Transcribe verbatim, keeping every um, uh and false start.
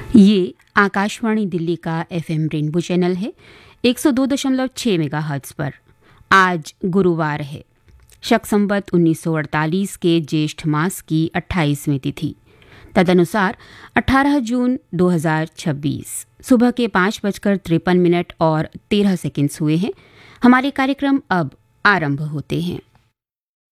ये आकाशवाणी दिल्ली का FM rainbow channel है एक सौ दो दशमलव छह मेगाहर्ट्ज पर। आज गुरुवार है, शक संवत उन्नीस सौ अड़तालीस के ज्येष्ठ मास की अट्ठाईसवीं तिथि, तदनुसार अठारह जून दो हज़ार छब्बीस सुबह के पाँच बजकर तिरपन मिनट और तेरह सेकंड्स हुए हैं। हमारे कार्यक्रम अब आरंभ होते हैं।